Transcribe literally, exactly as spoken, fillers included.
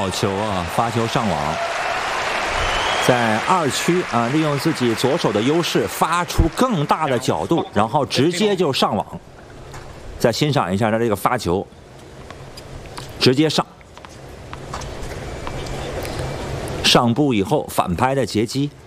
好球啊！发球上网，在二区啊，利用自己左手的优势，发出更大的角度，然后直接就上网。再欣赏一下他这个发球，直接上，上步以后反拍的截击。